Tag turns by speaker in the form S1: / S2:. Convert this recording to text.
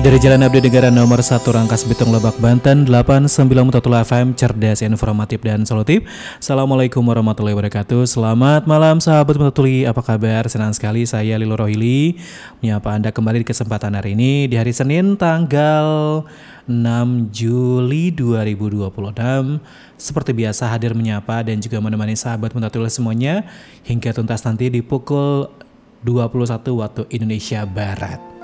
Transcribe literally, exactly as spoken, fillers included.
S1: Dari Jalan Abdi Negara nomor satu Rangkas Bitung Lebak Banten delapan sembilan satu F M, cerdas, informatif, dan solutif. Assalamualaikum warahmatullahi wabarakatuh. Selamat malam sahabat Mutatuli, apa kabar? Senang sekali saya Lilo Rohili menyapa Anda kembali di kesempatan hari ini di hari Senin tanggal enam Juli dua ribu dua puluh enam. Seperti biasa hadir menyapa dan juga menemani sahabat Mutatuli semuanya hingga tuntas nanti di pukul dua puluh satu waktu Indonesia Barat.